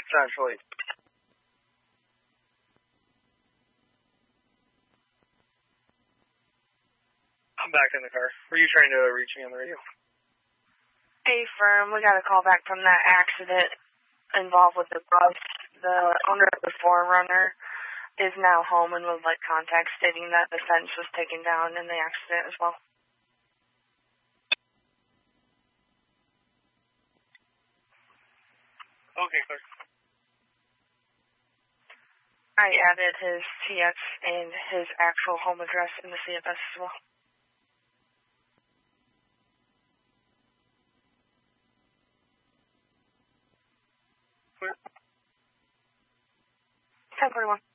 Essentially. I'm back in the car. Were you trying to reach me on the radio? Hey, firm, we got a call back from that accident involved with the bus. The owner of the 4Runner is now home and would like contact stating that the fence was taken down in the accident as well. Okay, clear. I added his TX and his actual home address in the CFS as well. Clear. 1041.